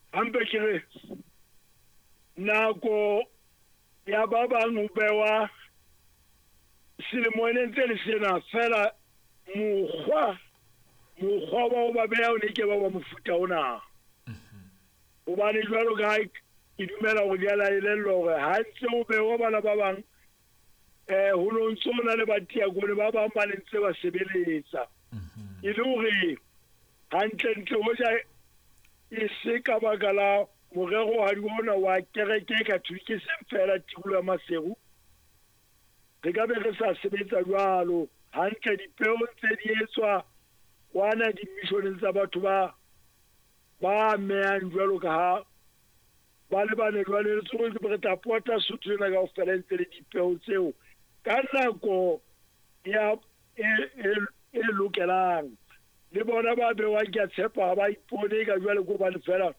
ampe ke re nako ya ba bang o bewa selemong ntse le sena fela mokgwa wa ho ba beha o ne ke ba wa mofuta ona hobane jwalo ka ke dumela go dia laelelwa gore ha ntse o bewa bana ba bang ho no ntse ona le batiakone ba bang ba ntse ba sebeletsa e le hore hantle ho ja e se ka baka la morero wa diona wa kereke katolike se fela tikulo ya Maseru re ka be re sa sebetsa jwalo hantle dipeo tse di etswa wana di-missioneng tsa batho ba meyang jwalo ka ha ba le bane jwale le tsoro ke re tapota sotho lena ka o fela ntse le dipeo tseo ka nako ya e lokelang le bona ba bewa ke a tshepa ba ipone ka jwale go ba le fela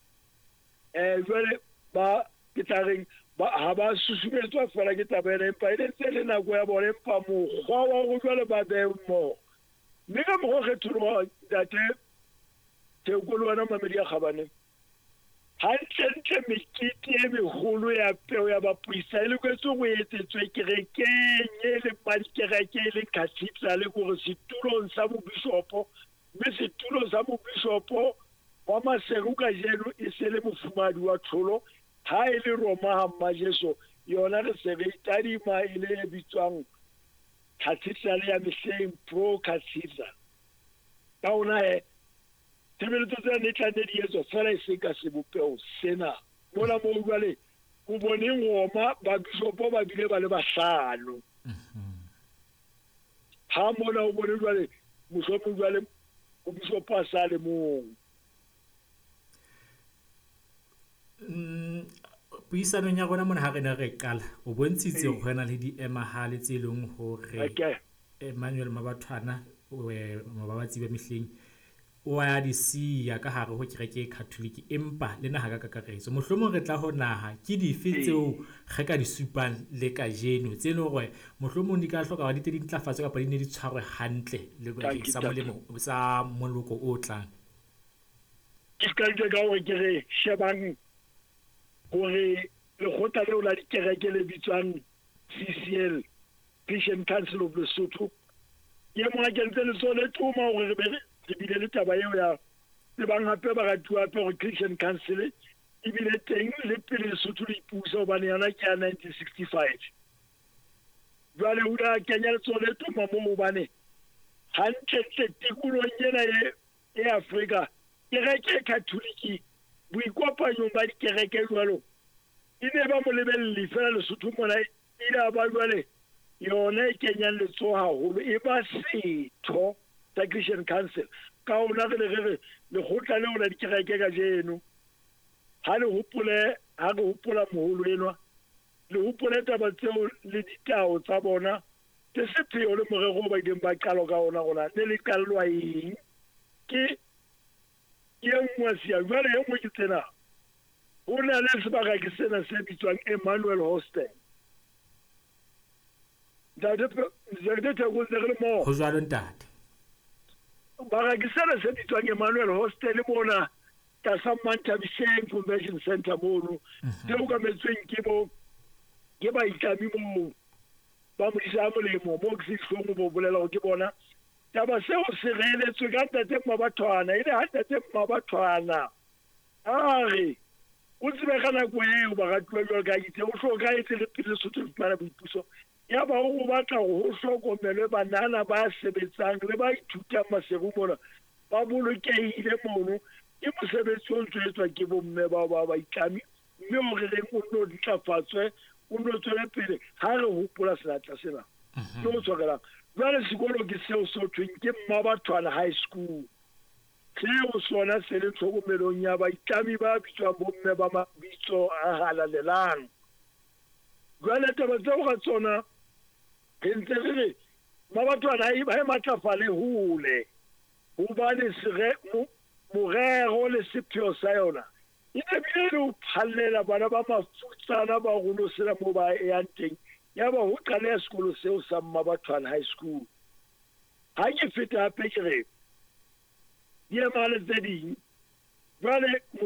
jwale ba ke tareng ha ba susumetswa fela ke tabela empa ile tse le nako ya bona empa mokgwa wa go jwale ba be mo mme ka mo go kgetholwa date tekolo wana mamedi ya kgabane hantle mekete e megolo ya peo ya bapuisa e le kwetso go etsetswe kerekeng e le madikereke e le cathedral gore setulong sa mobishopo mme setulong sa mobishopo wa Maseru ka jeno e se le mofumadi wa tlholo ha e le Roma ha Majeso yona re se re tadima e le bitswang cathedral ya Mehleng Pro Cathedral ka ona tebeletso tsa ne tla ne di etswa fela e se ka sebopeo sena mona mo jwale o bone ngoma ba bishopo ba bile ba le bahlano ha mona o bone jwale moshopho jwale o bishopo a sa le mong puisanong ya rona mona ha re ne re qala o bontshitse go hena le di emahale tse leng hore Emmanuel Mabathwana mababatsi ba Mehleng o ya di siya ka hare ho kereke Catholic empa le naha ka kakaretso mohlomong re tla ho naha ke dife tseo re ka di supang le ka jeno tse le hore mohlomong di ka hloka ba di te di ntlafatse kapa di ne di tshwarwe hantle le sa molemo sa moloko o tlang ke ka gore ke re shebang gore le khota le ola dikereke le bitswang CCL Christian Council of Lesotho ye mo ke ntse le sole tuma gore re bile le taba eo ya le bang hape ba ratuwa pe gore Christian Council e bile teng le pele Lesotho le ipusa hobane yana ke ya 1965 jwale o da kenya le sole tuma mo hobane hantle tikolong ena e Afrika kereke Catholic boikopanyong ba dikereke jwalo e ne ba mo lebelli fela Lesotho mona ila ba jwale yona e kenyang letso haholo e ba setho sa Christian Council ka ona re le khotla le ona dikereke ka jeno ha le hopola moholo enwa le hopola taba tseo le ditao tsa bona te sepheo le morero ba ideng ba qalo ka ona gona ne le qallwa eng ke ngwasia jwale e mo ke tsena o na le sebaka ke sena se bitswang Emmanuel Hostel da de go le mo go jwalo ntate ba ke sena se bitswang Emmanuel Hostel bona ka Samantha Biseng Convention Center mono te o ka metsweng ke ba itami mo ba mo isa molemo mo ke se mo bolela go ke bona taba seo se reletswe ka tate Mabathwana ile ha tate Mabathwana re o tsebe kana go eo ba ga twa jwa ka itse o hloka etse le pele Lesotho le fumana boipuso ya ba go batla go hlokomelwe banana ba sebetsang le ba ithutang Maseru mona ba bolokehile mono ke mosebetsi o tswetswa ke bomme ba itlami mme o re reng o no ditlafatswe o no tswela pele ha re hopola senatla sena ke o tswela jwale sekolo ke seo so thweng ke Mabathwana High School seo sona se le tlhokomelong ya baitlami ba bitswang bomme ba mabitso a halalelang jwale taba tseo ga tsona ke ntse re Mabathwana ba matlafale hole hobane morero le sepheo sa yona e ne bile o phallela bana ba mafutsana ba rolo sela mo ba yang teng ya ba ho qale ya sekolo seo sa Mabathwana High School ha ke feta hape ke re di emale tse ding jwale